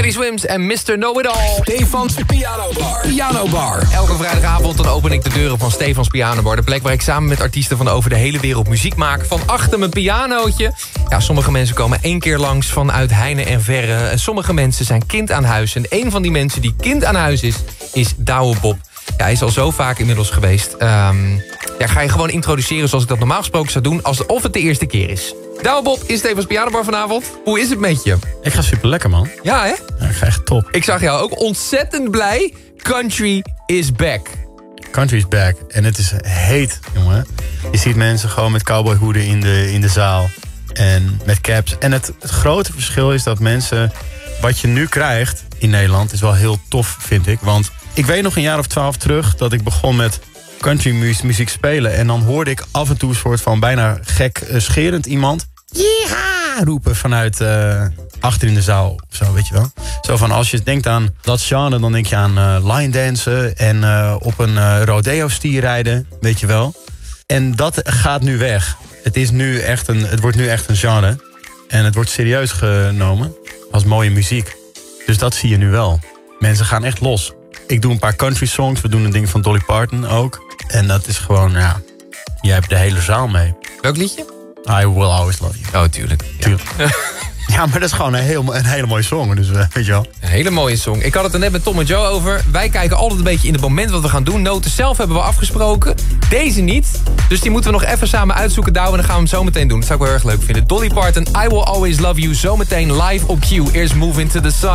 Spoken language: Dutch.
Teddy Swims en Mr. Know-It-All. Stefans Piano Bar. Piano Bar. Elke vrijdagavond dan open ik de deuren van Stefans Piano Bar. De plek waar ik samen met artiesten van over de hele wereld muziek maak. Van achter mijn pianootje. Ja, sommige mensen komen 1 keer langs vanuit heine en verre. En sommige mensen zijn kind aan huis. En een van die mensen die kind aan huis is Douwe Bob. Ja, hij is al zo vaak inmiddels geweest. Ja, ga je gewoon introduceren zoals ik dat normaal gesproken zou doen. Alsof het de eerste keer is. Douwe Bob is Stefans Piano Bar vanavond. Hoe is het met je? Ik ga super lekker, man. Ja, hè? Ja, ik ga echt top. Ik zag jou ook ontzettend blij. Country is back. Country is back. En het is heet, jongen. Je ziet mensen gewoon met cowboyhoeden in de zaal. En met caps. En het grote verschil is dat mensen... Wat je nu krijgt in Nederland is wel heel tof, vind ik. Want ik weet nog een jaar of 12 terug... dat ik begon met country muziek spelen. En dan hoorde ik af en toe een soort van bijna gek scherend iemand... Yeeha! Roepen vanuit achter in de zaal of zo, weet je wel. Zo van, als je denkt aan dat genre, dan denk je aan line dansen... en op een rodeo-stier rijden, weet je wel. En dat gaat nu weg. Het wordt nu echt een genre. En het wordt serieus genomen als mooie muziek. Dus dat zie je nu wel. Mensen gaan echt los. Ik doe een paar country songs. We doen een ding van Dolly Parton ook. En dat is gewoon, ja... Je hebt de hele zaal mee. Welk liedje? I Will Always Love You. Oh, tuurlijk. Tuurlijk. Ja, maar dat is gewoon een hele mooie song. Dus weet je wel. Een hele mooie song. Ik had het er net met Tom en Joe over. Wij kijken altijd een beetje in het moment wat we gaan doen. Noten zelf hebben we afgesproken. Deze niet. Dus die moeten we nog even samen uitzoeken, Douwe. En dan gaan we hem zo meteen doen. Dat zou ik wel erg leuk vinden. Dolly Parton, I Will Always Love You. Zometeen live op Q. Eerst Move Into The Sun.